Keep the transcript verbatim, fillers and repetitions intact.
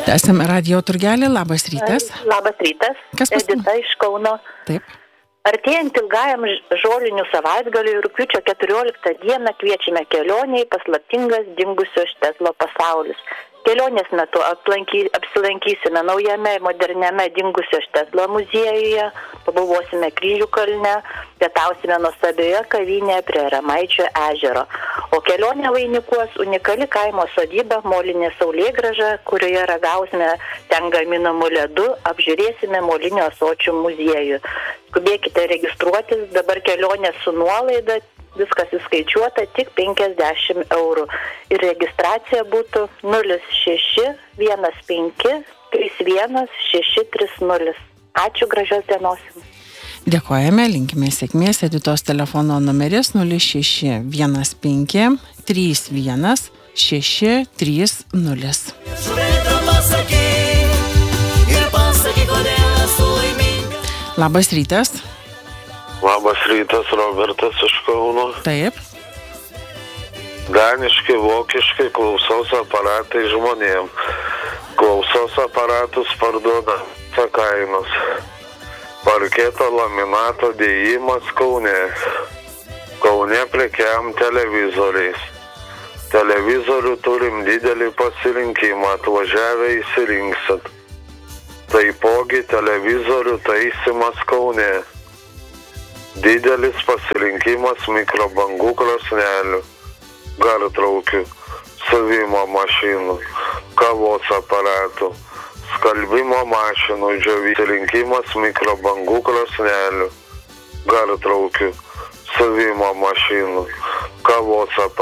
Tęsiame radijo turgelį, labas rytas. Labas rytas, Kas pas mus? Edita iš Kauno. Taip. Artėjant ilgajam ž- žolinių savaitgaliui rugpjūčio keturioliktą dieną kviečiame kelionėje į paslaptingas dingusio Štetlo pasaulis. Kelionės metu aplanky, apsilankysime naujame moderniame dingusio Štetlo muziejuje, pabuvosime Kryžių kalne, pietausime nuostabioje kavinėje prie Ramaičio ežero. O kelionę vainikuos unikali kaimo sodyba Molinė Saulėgrąža, kurioje ragausime ten gaminamų ledų, apžiūrėsime Molinio ąsočių muziejų. Skubėkite registruotis, dabar kelionė su nuolaida, viskas įskaičiuota tik penkiasdešimt eurų. Ir registracija būtų nulis šeši vienas penki trys vienas šeši trys nulis. Ačiū, gražios dienos. Dėkojame, linkime sėkmės. Editos telefono numeris nulis šeši vienas penki trys vienas šeši trys nulis. Labas rytas. Labas rytas, Robertas iš Kauno. Taip. Daniški, vokiški klausos aparatai žmonėm. Klausos aparatus parduoda kainos. Parketo laminato dėjimas Kaune. Kaune prekiam televizoriais. Televizorių turim didelį pasirinkimą, atvažiavę įsirinksit. Taipogi televizorių taisymas Kaune. Didelis pasirinkimas mikrobangų krosnelių, gartraukių, siuvimo mašinų, kavos aparatų, skalbimo mašinų, džiovinimo mikrobangų krosnelių, gartraukių, siuvimo mašinų, kavos aparatų.